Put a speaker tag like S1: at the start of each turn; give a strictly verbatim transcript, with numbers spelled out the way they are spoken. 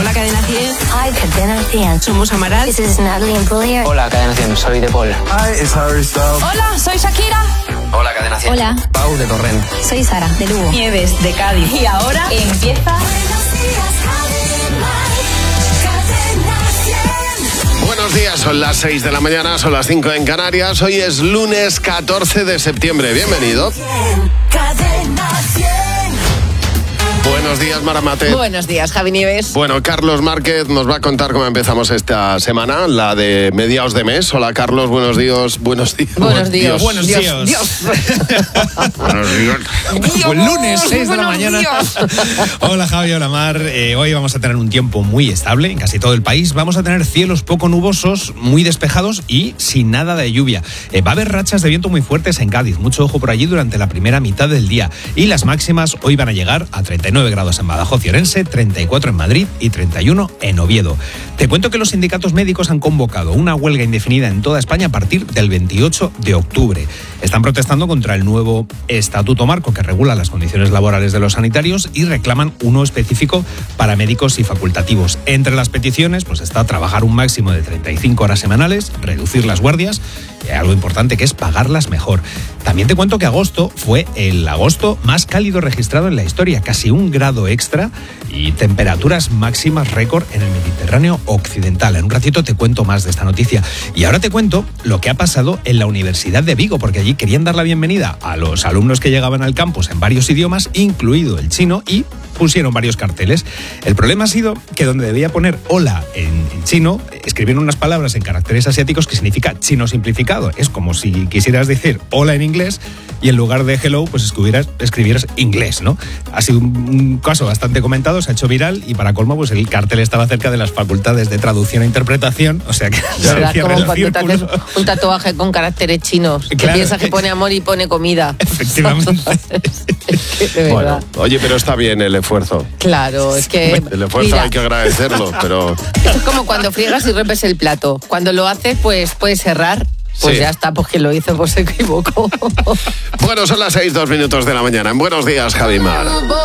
S1: Hola, Cadena cien.
S2: Hi, Cadena cien.
S1: Somos Amaral.
S2: This is Natalie Imbruglia.
S3: Hola, Cadena cien. Soy De Paul.
S4: Hi, it's Harry Styles.
S1: Hola, soy Shakira.
S3: Hola, Cadena cien.
S2: Hola.
S3: Pau de Torrent.
S2: Soy Sara, de Lugo.
S1: Nieves, de Cádiz. Y ahora empieza...
S5: Buenos días, son las seis de la mañana, son las cinco en Canarias. Hoy es lunes catorce de septiembre. Bienvenido. Buenos días, Maramate.
S1: Buenos días, Javi Nieves.
S5: Bueno, Carlos Márquez nos va a contar cómo empezamos esta semana, la de mediados de mes. Hola, Carlos, buenos días. Buenos días.
S1: Buenos días.
S6: Buenos
S1: Dios,
S6: días.
S1: Dios.
S5: Buenos días.
S6: Buen lunes, seis de la
S1: Buenos
S6: mañana.
S1: días.
S6: Hola, Javi, hola, Mar. Eh, hoy vamos a tener un tiempo muy estable en casi todo el país. Vamos a tener cielos poco nubosos, muy despejados y sin nada de lluvia. Eh, va a haber rachas de viento muy fuertes en Cádiz. Mucho ojo por allí durante la primera mitad del día. Y las máximas hoy van a llegar a treinta y nueve grados en Badajoz y Orense, treinta y cuatro en Madrid y treinta y uno en Oviedo. Te cuento que los sindicatos médicos han convocado una huelga indefinida en toda España a partir del veintiocho de octubre. Están protestando contra el nuevo Estatuto Marco que regula las condiciones laborales de los sanitarios y reclaman uno específico para médicos y facultativos. Entre las peticiones pues está trabajar un máximo de treinta y cinco horas semanales, reducir las guardias y algo importante que es pagarlas mejor. También te cuento que agosto fue el agosto más cálido registrado en la historia, casi un grado extra y temperaturas máximas récord en el Mediterráneo occidental. En un ratito te cuento más de esta noticia. Y ahora te cuento lo que ha pasado en la Universidad de Vigo, porque allí querían dar la bienvenida a los alumnos que llegaban al campus en varios idiomas, incluido el chino, y pusieron varios carteles. El problema ha sido que donde debía poner hola en chino, escribieron unas palabras en caracteres asiáticos que significa chino simplificado. Es como si quisieras decir hola en inglés y en lugar de hello, pues escribieras, escribieras inglés, ¿no? Ha sido un, un caso bastante comentado, se ha hecho viral y para colmo, pues el cartel estaba cerca de las facultades de traducción e interpretación, o sea que se
S7: ¿Verdad?
S6: cierra
S7: Como
S6: el
S7: cuando te
S6: círculo.
S7: haces un tatuaje con caracteres chinos, que
S6: Claro.
S7: piensas que pone amor y pone comida.
S6: Efectivamente.
S7: De
S5: Bueno,
S7: verdad.
S5: oye, pero está bien el esfuerzo.
S7: Claro, es que...
S5: El esfuerzo
S7: mira,
S5: hay que agradecerlo, pero...
S7: es como cuando friegas y rompes el plato. Cuando lo haces, pues puedes errar. Pues
S5: Sí.
S7: ya está, pues quien lo hizo pues se equivocó.
S5: Bueno, son las seis, dos minutos de la mañana. En Buenos días, Javi Mar.